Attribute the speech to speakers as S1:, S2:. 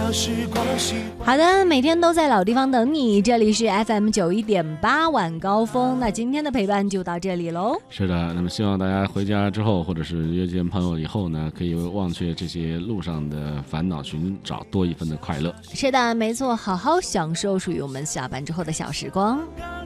S1: 小时光
S2: 好的，每天都在老地方等你，这里是 FM91.8晚高峰。那今天的陪伴就到这里喽。
S3: 是的，那么希望大家回家之后，或者是约见朋友以后呢，可以忘却这些路上的烦恼，寻找多一分的快乐。
S2: 是的，没错，好好享受属于我们下班之后的小时光。